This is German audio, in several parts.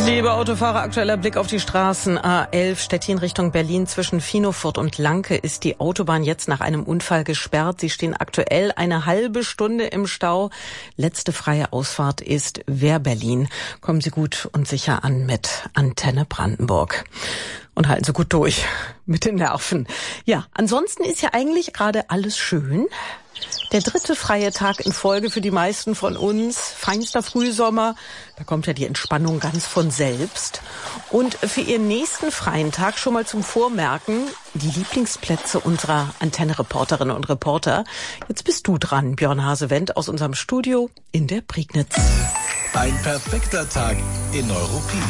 Liebe Autofahrer, aktueller Blick auf die Straßen. A11 Stettin Richtung Berlin zwischen Finofurt und Lanke ist die Autobahn jetzt nach einem Unfall gesperrt. Sie stehen aktuell eine halbe Stunde im Stau. Letzte freie Ausfahrt ist Wehr-Berlin. Kommen Sie gut und sicher an mit Antenne Brandenburg. Und halten Sie gut durch mit den Nerven. Ja, ansonsten ist ja eigentlich gerade alles schön. Der 3. freie Tag in Folge für die meisten von uns. Feinster Frühsommer. Da kommt ja die Entspannung ganz von selbst. Und für Ihren nächsten freien Tag schon mal zum Vormerken die Lieblingsplätze unserer Antenne-Reporterinnen und Reporter. Jetzt bist du dran, Björn Hase-Wendt aus unserem Studio in der Prignitz. Ein perfekter Tag in Neuruppin.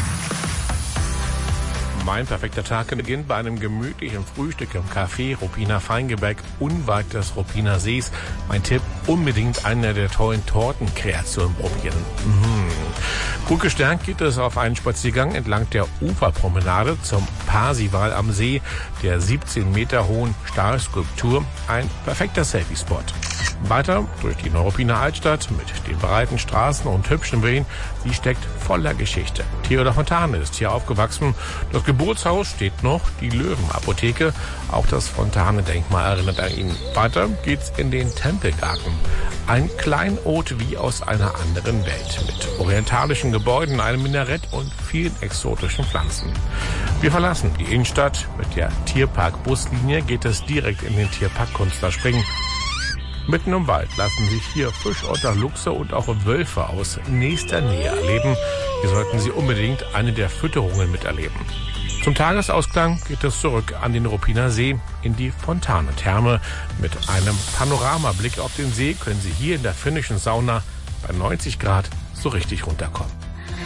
Mein perfekter Tag beginnt bei einem gemütlichen Frühstück im Café Ruppiner Feingebäck unweit des Ruppiner Sees. Mein Tipp, unbedingt eine der tollen Tortenkreationen probieren. Gut gestärkt geht es auf einen Spaziergang entlang der Uferpromenade zum Parsival am See, der 17 Meter hohen Stahlskulptur. Ein perfekter Selfie-Spot. Weiter durch die Neuruppiner Altstadt mit den breiten Straßen und hübschen Villen. Sie steckt voller Geschichte. Theodor Fontane ist hier aufgewachsen. Das Geburtshaus steht noch, die Löwenapotheke. Auch das Fontane-Denkmal erinnert an ihn. Weiter geht's in den Tempelgarten. Ein Kleinod wie aus einer anderen Welt. Mit orientalischen Gebäuden, einem Minarett und vielen exotischen Pflanzen. Wir verlassen die Innenstadt. Mit der Tierpark-Buslinie geht es direkt in den Tierpark Kunstlerspringen. Mitten im Wald lassen sich hier Fischotter, Luchse und auch Wölfe aus nächster Nähe erleben. Hier sollten Sie unbedingt eine der Fütterungen miterleben. Zum Tagesausklang geht es zurück an den Ruppiner See in die Fontane-Therme. Mit einem Panoramablick auf den See können Sie hier in der finnischen Sauna bei 90 Grad so richtig runterkommen.